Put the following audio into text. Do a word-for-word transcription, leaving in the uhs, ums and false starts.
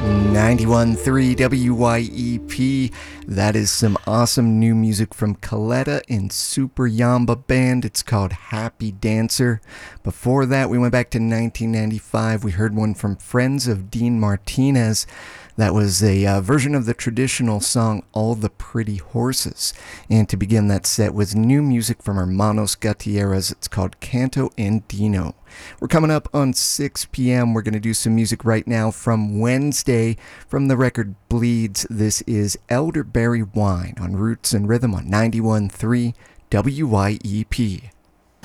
ninety-one point three W Y E P. That is some awesome new music from Coletta and Super Yamba Band. It's called Happy Dancer. Before that, we went back to nineteen ninety-five. We heard one from Friends of Dean Martinez. That was a uh, version of the traditional song All the Pretty Horses. And to begin that set was new music from Hermanos Gutierrez. It's called Canto Andino. We're coming up on six p.m. We're going to do some music right now from Wednesday from the record Bleeds. This is Elderberry Wine on Roots and Rhythm on ninety-one point three W Y E P.